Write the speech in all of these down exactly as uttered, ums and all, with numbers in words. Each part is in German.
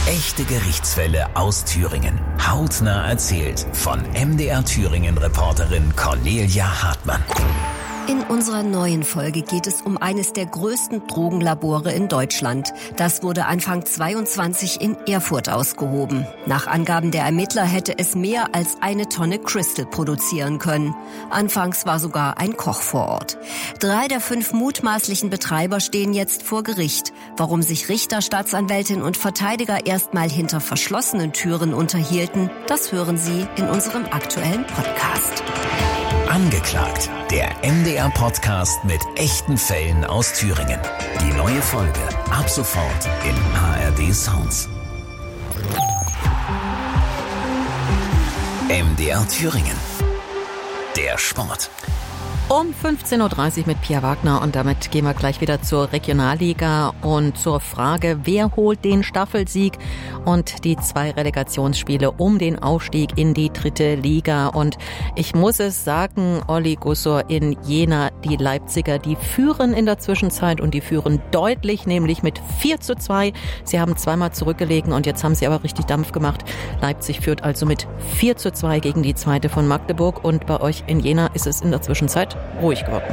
Echte Gerichtsfälle aus Thüringen. Hautnah erzählt von M D R Thüringen-Reporterin Cornelia Hartmann. In unserer neuen Folge geht es um eines der größten Drogenlabore in Deutschland. Das wurde Anfang zweiundzwanzig in Erfurt ausgehoben. Nach Angaben der Ermittler hätte es mehr als eine Tonne Crystal produzieren können. Anfangs war sogar ein Koch vor Ort. Drei der fünf mutmaßlichen Betreiber stehen jetzt vor Gericht. Warum sich Richter, Staatsanwältin und Verteidiger erstmal hinter verschlossenen Türen unterhielten, das hören Sie in unserem aktuellen Podcast. Angeklagt, der M D R-Podcast mit echten Fällen aus Thüringen. Die neue Folge ab sofort in A R D Sounds. M D R Thüringen. Der Sport. Um fünfzehn Uhr dreißig mit Pia Wagner und damit gehen wir gleich wieder zur Regionalliga und zur Frage, wer holt den Staffelsieg und die zwei Relegationsspiele um den Aufstieg in die dritte Liga. Und ich muss es sagen, Olli Gussor, in Jena, die Leipziger, die führen in der Zwischenzeit und die führen deutlich, nämlich mit vier zu zwei. Sie haben zweimal zurückgelegen und jetzt haben sie aber richtig Dampf gemacht. Leipzig führt also mit vier zu zwei gegen die zweite von Magdeburg und bei euch in Jena ist es in der Zwischenzeit ruhig geworden.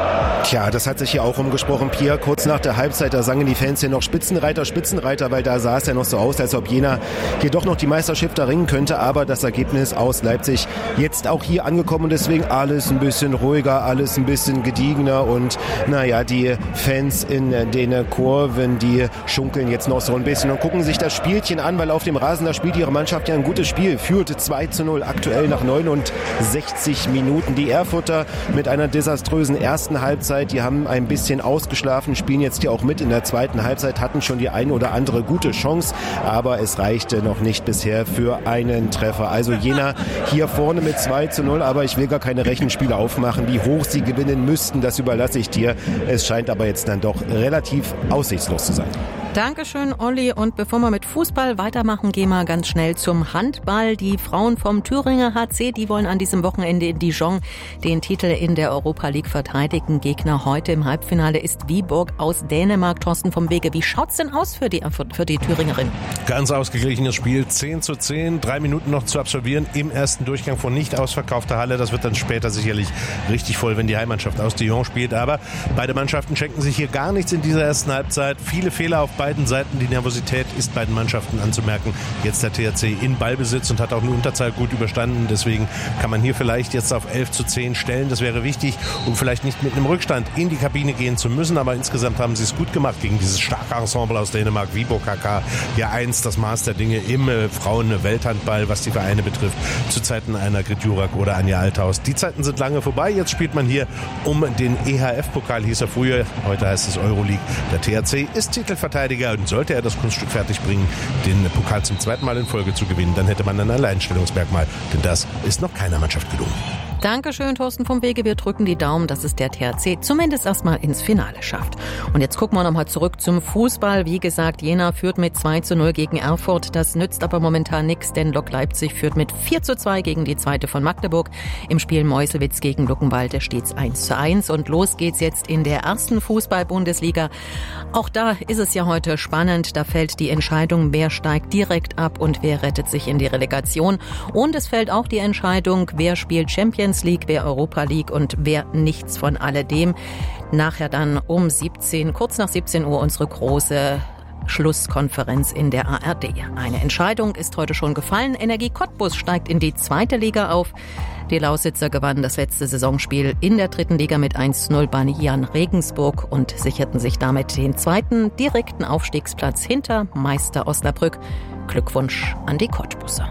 Tja, das hat sich hier auch rumgesprochen, Pia. Kurz nach der Halbzeit, da sangen die Fans hier noch Spitzenreiter, Spitzenreiter, weil da sah es ja noch so aus, als ob Jena hier doch noch die Meisterschaft erringen könnte. Aber das Ergebnis aus Leipzig jetzt auch hier angekommen und deswegen alles ein bisschen ruhiger, alles ein bisschen gediegener und naja, die Fans in den Kurven, die schunkeln jetzt noch so ein bisschen und gucken sich das Spielchen an, weil auf dem Rasen, da spielt ihre Mannschaft ja ein gutes Spiel. Führte zwei zu null aktuell nach neunundsechzig Minuten. Die Erfurter mit einer desaströsen ersten Halbzeit. Die haben ein bisschen ausgeschlafen, spielen jetzt hier auch mit in der zweiten Halbzeit, hatten schon die eine oder andere gute Chance, aber es reichte noch nicht bisher für einen Treffer. Also Jena hier vorne mit zwei zu null, aber ich will gar keine Rechenspiele aufmachen, wie hoch sie gewinnen müssten, das überlasse ich dir. Es scheint aber jetzt dann doch relativ aussichtslos zu sein. Dankeschön, Olli. Und bevor wir mit Fußball weitermachen, gehen wir ganz schnell zum Handball. Die Frauen vom Thüringer H C, die wollen an diesem Wochenende in Dijon den Titel in der Europa League verteidigen. Gegner heute im Halbfinale ist Viborg aus Dänemark. Thorsten vom Wege, wie schaut's denn aus für die, für die Thüringerin? Ganz ausgeglichenes Spiel, zehn zu zehn, drei Minuten noch zu absolvieren im ersten Durchgang von nicht ausverkaufter Halle. Das wird dann später sicherlich richtig voll, wenn die Heimmannschaft aus Dijon spielt. Aber beide Mannschaften schenken sich hier gar nichts in dieser ersten Halbzeit. Viele Fehler auf beiden Seiten. Die Nervosität ist beiden Mannschaften anzumerken. Jetzt der T H C in Ballbesitz und hat auch eine Unterzahl gut überstanden. Deswegen kann man hier vielleicht jetzt auf elf zu zehn stellen. Das wäre wichtig, um vielleicht nicht mit einem Rückstand in die Kabine gehen zu müssen. Aber insgesamt haben sie es gut gemacht gegen dieses starke Ensemble aus Dänemark. Viborg K K, ja eins, das Maß der Dinge im äh, Frauen-Welthandball, was die Vereine betrifft, zu Zeiten einer Grit Jurak oder Anja Althaus. Die Zeiten sind lange vorbei. Jetzt spielt man hier um den E H F-Pokal, hieß er früher. Heute heißt es Euroleague. Der T H C ist Titelverteidiger und sollte er das Kunststück fertigbringen, den Pokal zum zweiten Mal in Folge zu gewinnen, dann hätte man ein Alleinstellungsmerkmal, denn das ist noch keiner Mannschaft gelungen. Dankeschön, Thorsten vom Wege. Wir drücken die Daumen, dass es der T H C zumindest erstmal ins Finale schafft. Und jetzt gucken wir nochmal zurück zum Fußball. Wie gesagt, Jena führt mit zwei zu null gegen Erfurt. Das nützt aber momentan nichts, denn Lok Leipzig führt mit vier zu zwei gegen die zweite von Magdeburg. Im Spiel Meuselwitz gegen Luckenwalde steht's eins zu eins. Und los geht's jetzt in der ersten Fußball-Bundesliga. Auch da ist es ja heute spannend. Da fällt die Entscheidung, wer steigt direkt ab und wer rettet sich in die Relegation. Und es fällt auch die Entscheidung, wer spielt Champions League, wer Europa League und wer nichts von alledem. Nachher dann um siebzehn, kurz nach siebzehn Uhr unsere große Schlusskonferenz in der A R D. Eine Entscheidung ist heute schon gefallen. Energie Cottbus steigt in die zweite Liga auf. Die Lausitzer gewannen das letzte Saisonspiel in der dritten Liga mit eins zu null bei Jan Regensburg und sicherten sich damit den zweiten direkten Aufstiegsplatz hinter Meister Osnabrück. Glückwunsch an die Cottbusser.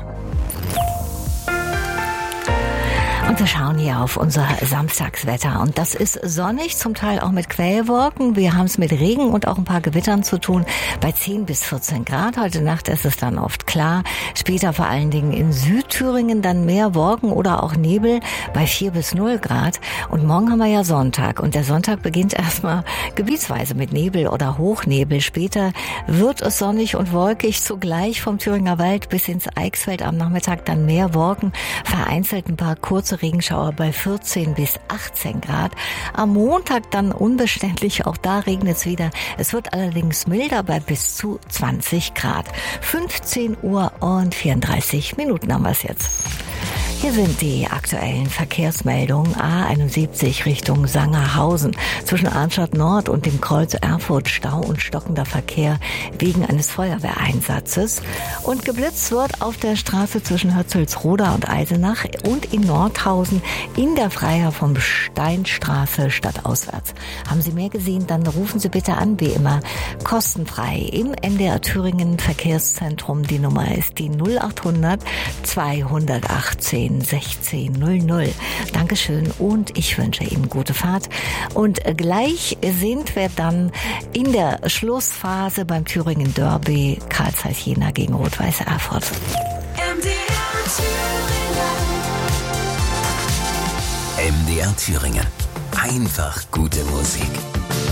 Und wir schauen hier auf unser Samstagswetter. Und das ist sonnig, zum Teil auch mit Quellwolken. Wir haben es mit Regen und auch ein paar Gewittern zu tun. Bei zehn bis vierzehn Grad. Heute Nacht ist es dann oft klar. Später vor allen Dingen in Südthüringen dann mehr Wolken oder auch Nebel bei vier bis null Grad. Und morgen haben wir ja Sonntag. Und der Sonntag beginnt erstmal gebietsweise mit Nebel oder Hochnebel. Später wird es sonnig und wolkig. Zugleich vom Thüringer Wald bis ins Eichsfeld am Nachmittag dann mehr Wolken. Vereinzelt ein paar kurze Lokale Regenschauer bei vierzehn bis achtzehn Grad. Am Montag dann unbeständig, auch da regnet es wieder. Es wird allerdings milder bei bis zu zwanzig Grad. fünfzehn Uhr und vierunddreißig Minuten haben wir es jetzt. Hier sind die aktuellen Verkehrsmeldungen. A einundsiebzig Richtung Sangerhausen. Zwischen Arnstadt Nord und dem Kreuz Erfurt Stau und stockender Verkehr wegen eines Feuerwehreinsatzes. Und geblitzt wird auf der Straße zwischen Hötzelsroda und Eisenach und in Nordhausen in der Freier vom Steinstraße stadtauswärts. Haben Sie mehr gesehen, dann rufen Sie bitte an, wie immer, kostenfrei im N D R Thüringen Verkehrszentrum. Die Nummer ist die null acht hundert zweihundertachtzehn sechzehn null null. Dankeschön und ich wünsche Ihnen gute Fahrt. Und gleich sind wir dann in der Schlussphase beim Thüringen Derby Carl Zeiss Jena gegen Rot-Weiß Erfurt. M D R Thüringen. M D R Thüringen. Einfach gute Musik.